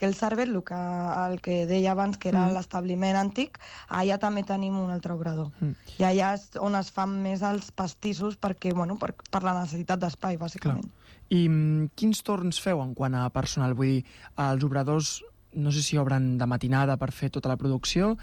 que el Servet, el que deia abans que era l'establiment antic, allà també tenim un altre obrador. I allà és on es fan més els pastissos perquè, bueno, per la necessitat d'espai, bàsicament. I quins torns feu en quant a personal? Vull dir, els obradors no sé si obren de matinada per fer tota la producció,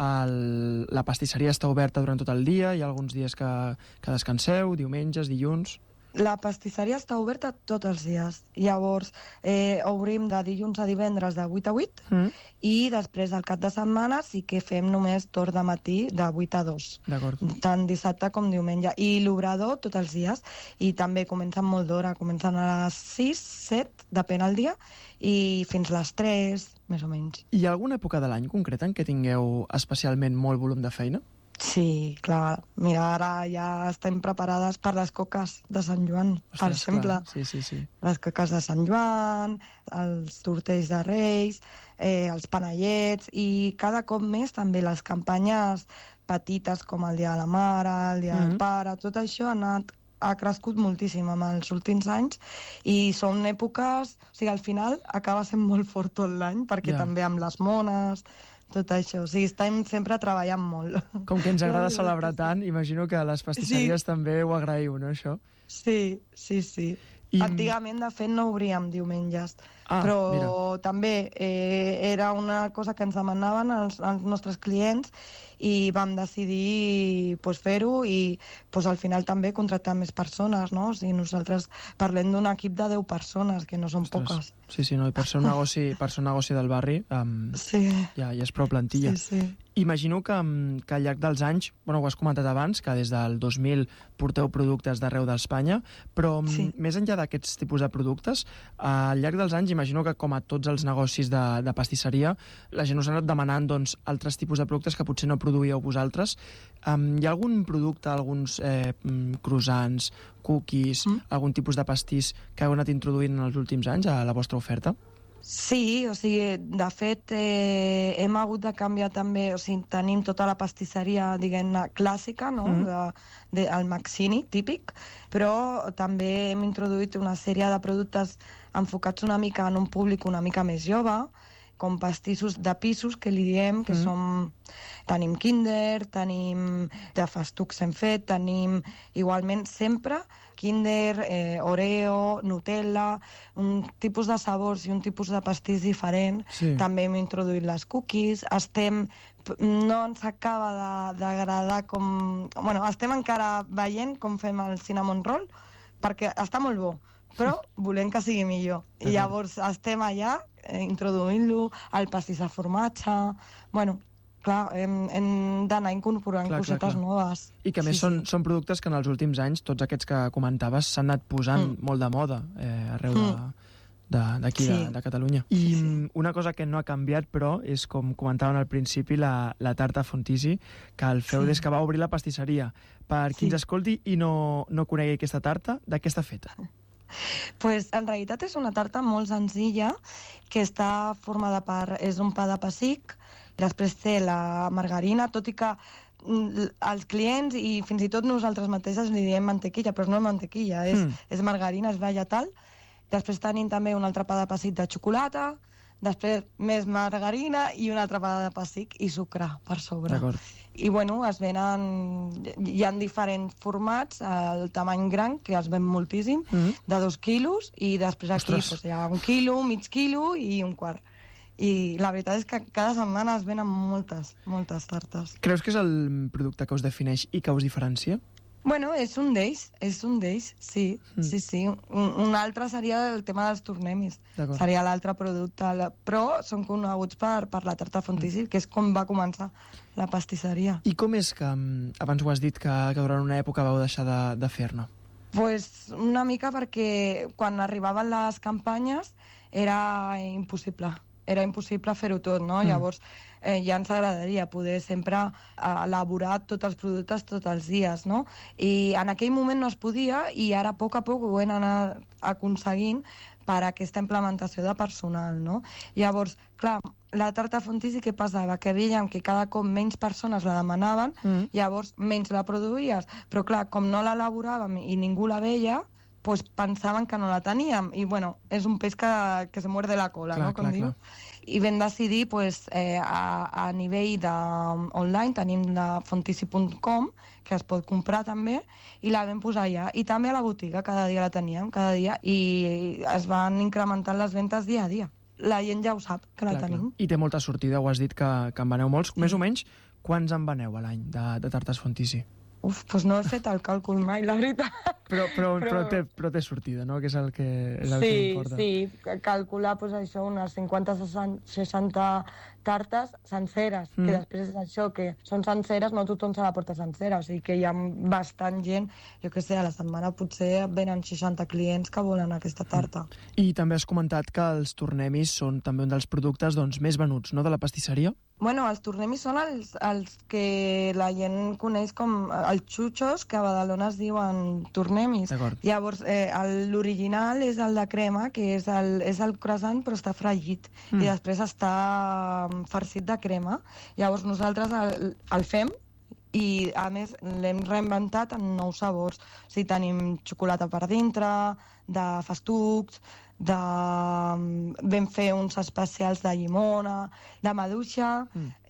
la pastisseria està oberta durant tot el dia, hi ha alguns dies que descanseu, diumenges, dilluns... La pastisseria està oberta tots els dies. Llavors, obrim de dilluns a divendres de 8 a 8 i després, al cap de setmana, sí que fem només torn de matí de 8 a 2. D'acord. Tant dissabte com diumenge. I l'obrador tots els dies. I també comencen molt d'hora. Comencen a les 6, 7, depèn el dia, i fins les 3, més o menys. Hi ha alguna època de l'any concreta en què tingueu especialment molt volum de feina? Sí, clar. Mira, ara ja estem preparades per les coques de Sant Joan, per exemple. Sí. Les coques de Sant Joan, els tortells de Reis, els panellets, i cada cop més també les campanyes petites com el Dia de la Mare, el Dia del Pare, tot això ha crescut moltíssim en els últims anys i són èpoques... O sigui, al final acaba sent molt fort tot l'any, perquè també amb les mones... tot això, o sigui, estem sempre treballant molt. Com que ens agrada celebrar tant, imagino que les pastisseries també ho agraïu, no, això? Sí. Antigament, de fet, no obríem diumenges, però mira. també era una cosa que ens demanaven els nostres clients i vam decidir fer-ho i al final també contractar més persones, no? O sigui, nosaltres parlem d'un equip de 10 persones, que no són poques. Sí, no, i per ser un negoci del barri ja és prou plantilla. Sí. Imagino que al llarg dels anys, ho has comentat abans, que des del 2000 porteu productes d'arreu d'Espanya, però més enllà d'aquests tipus de productes, al llarg dels anys imagino que, com a tots els negocis de pastisseria, la gent us ha anat demanant altres tipus de productes que potser no produíeu vosaltres. Hi ha algun producte, alguns croissants, cookies, algun tipus de pastís que heu anat introduint en els últims anys a la vostra oferta? Sí, o sigui, de fet hem hagut de canviar també, o sigui, tenim tota la pastisseria, diguem-ne, clàssica, no? El Maxini, típic, però també hem introduït una sèrie de productes enfocats una mica en un públic una mica més jove, com pastissos de pisos, que li diem, que tenim Kinder, tenim de festucs hem fet, tenim igualment sempre Kinder, Oreo, Nutella, un tipus de sabors i un tipus de pastís diferent. També hem introduït les cookies, no ens acaba d'agradar com... estem encara veient com fem el cinnamon roll, perquè està molt bo, però volem que sigui millor. I llavors estem allà introduint-lo, el pastís de formatge... Clar, hem d'anar incorporant cosetes noves. I que a més són productes que en els últims anys, tots aquests que comentaves, s'han anat posant molt de moda arreu d'aquí, de Catalunya. I una cosa que no ha canviat, però, és, com comentaven al principi, la tarta Fontisi, que el feu des que va obrir la pastisseria. Per qui ens escolti i no conegui aquesta tarta, de què està feta? Pues, en realitat és una tarta molt senzilla, que està formada és un pa de pessic, després té la margarina, tot i que els clients i fins i tot nosaltres mateixes li diem mantequilla, però no és mantequilla, és margarina, és vegetal. Després tenim també un altre pa de pessic de xocolata, després més margarina i un altre pa de pessic i sucre per sobre. I es venen, hi ha diferents formats, el tamany gran, que els ven moltíssim, de 2 quilos, i després aquí hi ha 1 quilo, mig quilo i un quart. I la veritat és que cada setmana es venen moltes tartes. Creus que és el producte que us defineix i que us diferencia? És un d'ells, sí. Un altre seria el tema dels tornemis. Seria l'altre producte, però són coneguts per la tarta Fontisi, que és com va començar la pastisseria. I com és que, abans ho has dit, que durant una època vau deixar de fer-ne? Una mica perquè quan arribaven les campanyes era impossible fer-ho tot, no? Llavors ja ens agradaria poder sempre elaborar tots els productes tots els dies, no? I en aquell moment no es podia i ara a poc ho hem anat aconseguint per aquesta implementació de personal, no? Llavors, clar, la tarta Fontisi, què passava? Que veiem que cada cop menys persones la demanaven, llavors menys la produïes, però clar, com no l'elaboràvem i ningú la veia, pues pensaven que no la teníem. I, bueno, és un peix que se muerde la cola, clar, no? Com diu. I vam decidir, pues, a nivell online, tenim la fontici.com, que es pot comprar també, i la vam posar allà. I també a la botiga, cada dia la teníem, cada dia, i es van incrementant les ventes dia a dia. La gent ja ho sap, que la tenim. I té molta sortida, ho has dit, que en veneu molts. Més o menys, quants en veneu a l'any de tartes Fontici? Doncs no he fet el càlcul mai, la veritat. Però té sortida, no? Que és el que importa. Sí, calcular això, unes 50-60 tartes senceres, que després és això, que són senceres, no tothom se la porta sencera, o sigui que hi ha bastant gent, jo què sé, a la setmana potser venen 60 clients que volen aquesta tarta. I també has comentat que els tornemis són també un dels productes més venuts, no?, de la pastisseria? Bueno, els tornemis són els que la gent coneix com els xuchos, que a Badalona es diuen tornemis. Llavors, l'original és el de crema, que és el croissant, però està fregit. I després està farcit de crema. Llavors nosaltres el fem i, a més, l'hem reinventat en nous sabors. O sigui, tenim xocolata per dintre, de festucs, vam fer uns especials de llimona, de maduixa,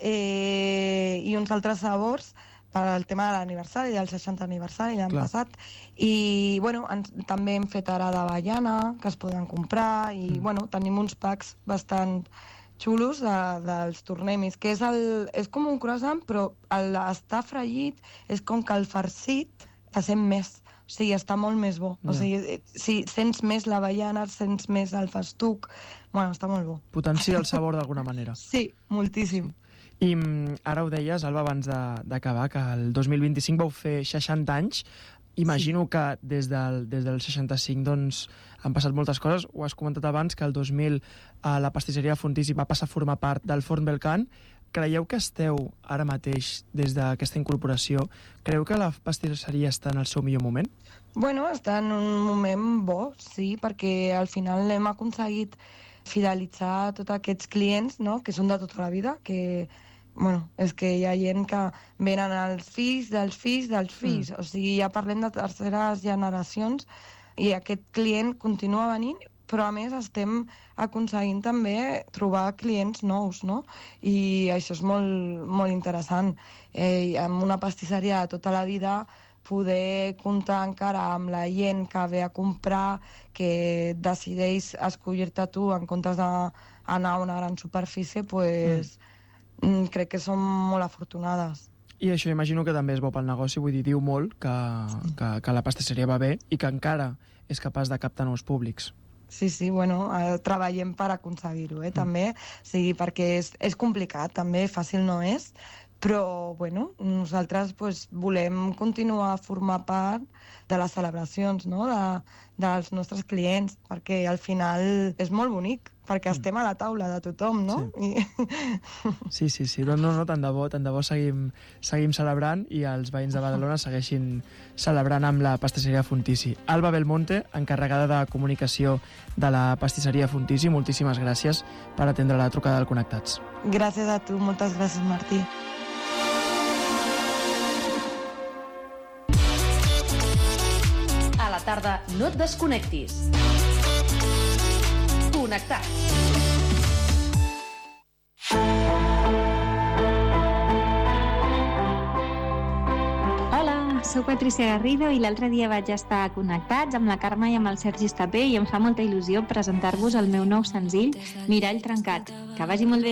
i uns altres sabors per al tema de l'aniversari, del 60 aniversari l'any passat. I, bueno, també hem fet ara d'avellana, que es poden comprar, i, bueno, tenim uns packs bastant xulos dels tornemis, que és com un croissant, però està fregit, és com que el farcit se sent més. O sigui, està molt més bo. O sigui, si sents més l'avellana, sents més el festuc, bueno, està molt bo. Potencia el sabor d'alguna manera. Sí, moltíssim. I ara ho deies, Alba, abans d'acabar, que el 2025 vau fer 60 anys. Imagino que des del 65 han passat moltes coses. Ho has comentat abans, que el 2000 la pastisseria Fontici va passar a formar part del Forn Belcan. Creieu que esteu ara mateix, des d'aquesta incorporació, creu que la pastisseria està en el seu millor moment? Bueno, està en un moment bo, sí, perquè al final hem aconseguit fidelitzar tots aquests clients, no?, que són de tota la vida, que, bueno, és que hi ha gent que venen els fills dels fills dels fills, o sigui, ja parlem de terceres generacions, i aquest client continua venint, però a més estem aconseguint també trobar clients nous, no? I això és molt, molt interessant. Amb una pastisseria de tota la vida, poder comptar encara amb la gent que ve a comprar, que decideix escollir-te tu en comptes d'anar a una gran superfície, pues, crec que som molt afortunades. I això imagino que també és bo pel negoci, vull dir, diu molt que la pastisseria va bé i que encara és capaç de captar nous públics. Sí, bueno, treballem per aconseguir-ho, també, sí, perquè és complicat, també, fàcil no és, però, bueno, nosaltres volem continuar a formar part de les celebracions, no?, dels nostres clients, perquè al final és molt bonic, perquè estem a la taula de tothom, no? Sí. No, tant de bo seguim celebrant i els veïns de Badalona segueixin celebrant amb la pastisseria Fontici. Alba Belmonte, encarregada de comunicació de la pastisseria Fontici, moltíssimes gràcies per atendre la trucada del Connectats. Gràcies a tu, moltes gràcies, Martí. A la tarda no et desconnectis. Connectats. Hola, soc Patricia Garrido i l'altre dia vaig estar a Connectats amb la Carme i amb el Sergi Estapé i em fa molta il·lusió presentar-vos el meu nou senzill Mirall trencat. Que vagi molt bé.